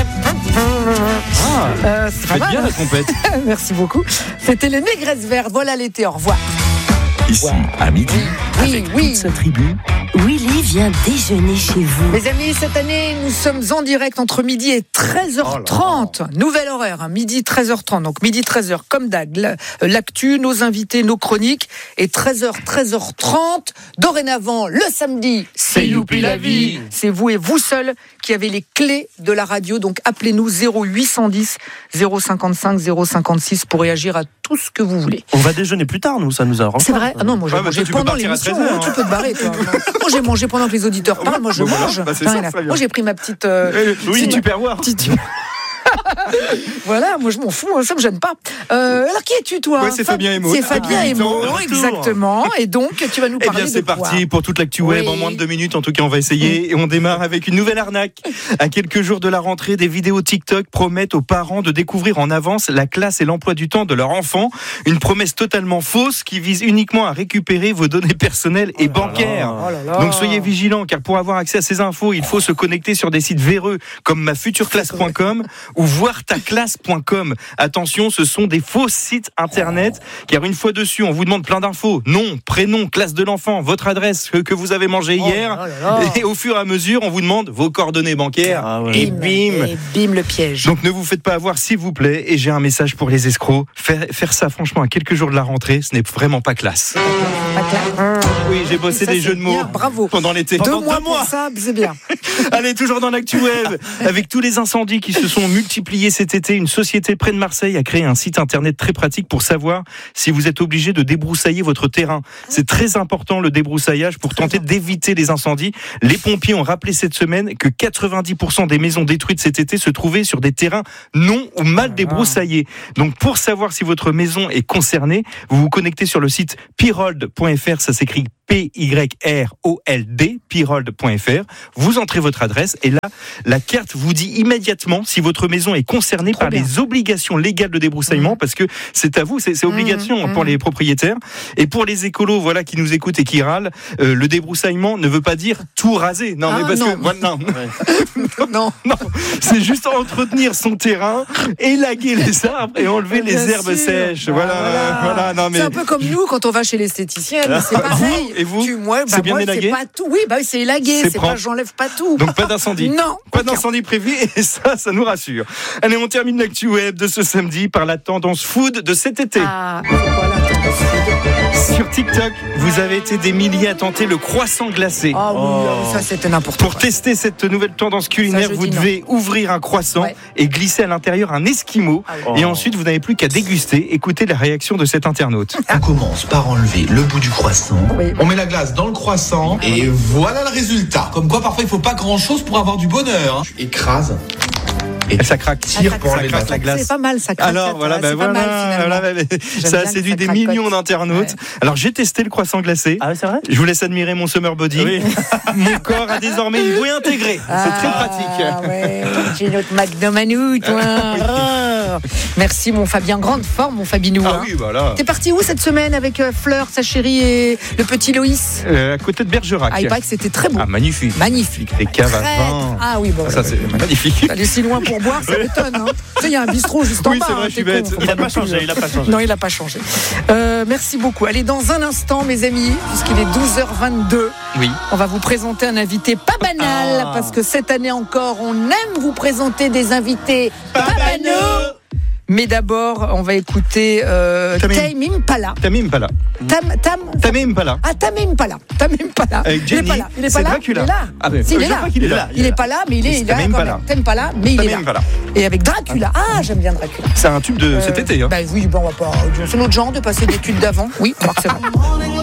C'est pas mal, bien la compète. Merci beaucoup. C'était les Négresses Vertes. Voilà l'été, au revoir. Ici, à midi, avec toute sa tribu, Willy vient déjeuner chez vous. Les amis, cette année, nous sommes en direct entre midi et 13h30. Nouvel horaire, midi 13h30. Donc midi 13h, comme d'hab, l'actu, nos invités, nos chroniques. Et 13h30, dorénavant, le samedi, c'est Youpi la vie. C'est vous et vous seuls qui avez les clés de la radio. Donc appelez-nous 0810 055 056 pour réagir à tout ce que vous voulez. On va déjeuner plus tard, nous, ça nous arrange. C'est vrai. Ah non, moi j'ai mangé pendant l'émission. Tu peux te barrer, toi. Moi j'ai mangé pendant que les auditeurs parlent. Moi je mange. Moi j'ai pris ma petite. Oui, tupperware. Voilà, moi je m'en fous, ça me gêne pas. Alors qui es-tu toi? Ouais, c'est Fabien et Maud. C'est Fabien et Maud, exactement. Et donc tu vas nous parler de c'est parti pour toute l'actu web en moins de 2 minutes. En tout cas, on va essayer et on démarre avec une nouvelle arnaque. À quelques jours de la rentrée, des vidéos TikTok promettent aux parents de découvrir en avance la classe et l'emploi du temps de leur enfant. Une promesse totalement fausse qui vise uniquement à récupérer vos données personnelles et bancaires. Donc soyez vigilants, car pour avoir accès à ces infos, il faut se connecter sur des sites véreux comme mafutureclasse.com ou voirtaclasse.com. Attention, ce sont des faux sites internet, car une fois dessus, on vous demande plein d'infos. Nom, prénom, classe de l'enfant, votre adresse, que vous avez mangé hier. Et au fur et à mesure, on vous demande vos coordonnées bancaires. Et bim. Et bim, le piège. Donc ne vous faites pas avoir, s'il vous plaît. Et j'ai un message pour les escrocs. Faire ça, franchement, à quelques jours de la rentrée, ce n'est vraiment pas classe. Oui, j'ai bossé des jeux de mots. Bravo. Pendant l'été. Pendant 2 mois. Ça, c'est bien. Allez, toujours dans l'actu web. Avec tous les incendies qui se sont multipliés cet été, une société près de Marseille a créé un site internet très pratique pour savoir si vous êtes obligé de débroussailler votre terrain. C'est très important, le débroussaillage, pour tenter d'éviter les incendies. Les pompiers ont rappelé cette semaine que 90% des maisons détruites cet été se trouvaient sur des terrains non ou mal débroussaillés. Donc, pour savoir si votre maison est concernée, vous vous connectez sur le site pyrold.fr, ça s'écrit Pyrold, pyrold.fr. Vous entrez votre adresse et là, la carte vous dit immédiatement si votre maison est concernée par les obligations légales de débroussaillement, parce que c'est à vous, c'est obligation pour les propriétaires. Et pour les écolos, voilà, qui nous écoutent et qui râlent, le débroussaillement ne veut pas dire tout raser. Non, mais parce que non, c'est juste entretenir son terrain, élaguer les arbres et enlever les herbes sèches. Voilà. Non, mais c'est un peu comme nous quand on va chez l'esthéticienne, c'est pareil. Et vous, c'est bien élagué? C'est pas tout. Oui, c'est élagué. C'est pas, j'enlève pas tout. Donc pas d'incendie. Non. Pas d'incendie prévu et ça nous rassure. Allez, on termine l'actu web de ce samedi par la tendance food de cet été. Voilà, tendance food. Sur TikTok, vous avez été des milliers à tenter le croissant glacé. Ah oui, ça c'était n'importe quoi. Pour tester cette nouvelle tendance culinaire, vous devez ouvrir un croissant et glisser à l'intérieur un esquimau. Et ensuite, vous n'avez plus qu'à déguster. Écoutez la réaction de cet internaute. on commence par enlever le bout du croissant. On met la glace dans le croissant et voilà le résultat. Comme quoi, parfois, il faut pas grand-chose pour avoir du bonheur. Écrase. Et ça craque. Tire pour enlever la glace. C'est pas mal, ça craque. Alors voilà, ça a séduit des millions d'internautes. Ouais. Alors j'ai testé le croissant glacé. Ah oui, c'est vrai. Je vous laisse admirer mon summer body. Oui. Mon corps a désormais une bouée intégrée. C'est très pratique. Ouais. J'ai notre Magnum à nous, toi. Merci mon Fabien, grande forme mon Fabinou. Ah oui, voilà. T'es parti où cette semaine avec Fleur, sa chérie et le petit Loïs? À côté de Bergerac. Il paraît que c'était très beau. Magnifique. Des caves à vin. Ah oui, bon. Ça c'est magnifique. Aller si loin pour boire, ça m'étonne. Hein. Tu sais, il y a un bistrot juste en bas. Oui, c'est vrai, je suis bête. Il n'a pas changé. Non, il n'a pas changé. Merci beaucoup. Allez, dans un instant, mes amis, puisqu'il est 12h22, on va vous présenter un invité pas banal, parce que cette année encore, on aime vous présenter des invités pas banaux. Mais d'abord, on va écouter Tame Impala. Tame Impala. Tame Impala. Ah, Tame Impala. Avec Jenny. Il est pas là. Dracula. Il est là. Ah ben, si, il est là. Il est là. Il est pas là, mais il est là. Tame Impala, mais il est là. Et avec Dracula. Ah, j'aime bien Dracula. C'est un tube de cet été. Hein. Bah oui, bon, on va pas. C'est notre genre de passer des tubes d'avant. Oui, on va que c'est bon.